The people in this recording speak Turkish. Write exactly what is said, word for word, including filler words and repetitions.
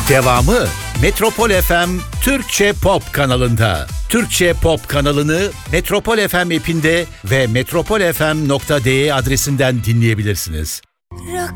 Devamı Metropol F M Türkçe Pop kanalında. Türkçe Pop kanalını Metropol F M app'inde ve metropol f m nokta d e adresinden dinleyebilirsiniz. Rock